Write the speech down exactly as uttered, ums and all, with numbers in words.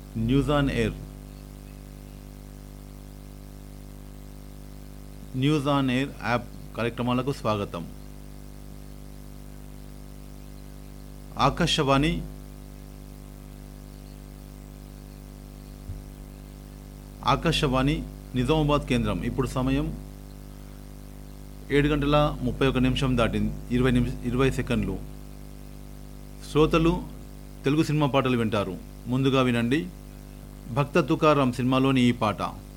News on air news on air app కార్యక్రమాలకు స్వాగతం. ఆకాశవాణి ఆకాశవాణి నిజామాబాద్ కేంద్రం. ఇప్పుడు సమయం ఏడు గంటల ముప్పై ఒక నిమిషం దాటింది ఇరవై నిమిష ఇరవై సెకండ్లు. శ్రోతలు తెలుగు సినిమా పాటలు వింటారు. ముందుగా వినండి భక్త తుకారాం సినిమాలోని ఈ పాట.